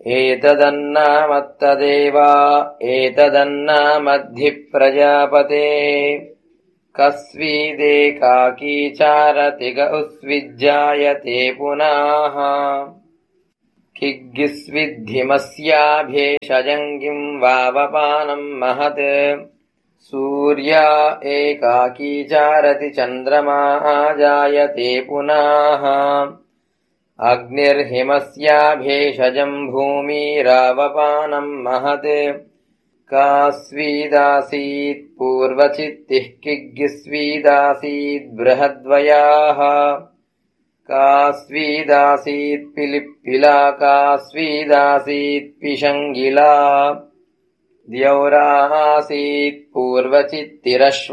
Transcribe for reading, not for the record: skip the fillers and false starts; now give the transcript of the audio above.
एतदन्नामत्तदेवा एतदन्नामद्धि प्रजापते कस्विदेकाकी चारति ग उस्विज्जायते पुनः किग्गिस्विद्धिमस्याभेषजं किं वावपानं महत् सूर्या एकाकी चारति चन्द्रमा जायते पुनः अग्निर्हिमस्याभेषजं भूमिरावपानं महत् कास्वीदासीत् पूर्वचित्तिः किग्गिस्वीदासीत् बृहद्वयाः कास्वीदासीत् पिलिप्पिला कास्वीदासीत् पिशङ्गिला द्यौरासीत् पूर्वचित्तिरश्व